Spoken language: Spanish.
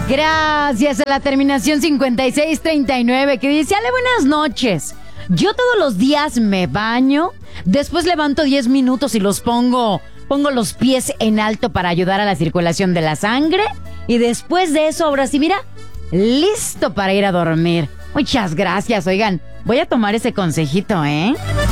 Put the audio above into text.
Gracias a la terminación 5639 que dice: Ale, buenas noches. Yo todos los días me baño, después levanto 10 minutos y pongo los pies en alto para ayudar a la circulación de la sangre. Y después de eso, ahora sí, mira, listo para ir a dormir. Muchas gracias, oigan, voy a tomar ese consejito, ¿eh?